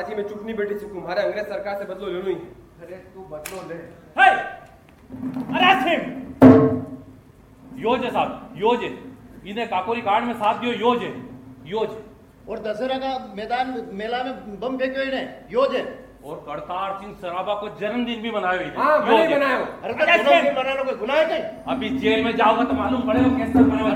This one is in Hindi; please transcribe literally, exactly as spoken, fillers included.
पार्टी में चुप नहीं बैठी सकूं। हमारे अंग्रेज सरकार से बदलो लेना ही है। अरे तू बदलो ले। है अरेस्ट हिम। योज साहब योज इन्हें काकोरी कांड में साथ दियो योज है योज। और दशहरा का मैदान मेला में बम फेंक्यो इन्हें योज है। और करतार सिंह सराबा को जन्मदिन भी मनायो ही। हाँ मैंने बनाया। अरे तो जन्मदिन मनाने कोई गुनाह है? अभी जेल में जाओगे तो मालूम पड़ेगा कैसे मनाया।